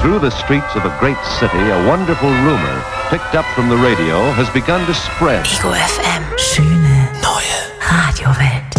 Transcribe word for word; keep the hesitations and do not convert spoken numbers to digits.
through the streets of a great city, a wonderful rumor, picked up from the radio, has begun to spread. Ego F M. Schöne neue Radiowelt.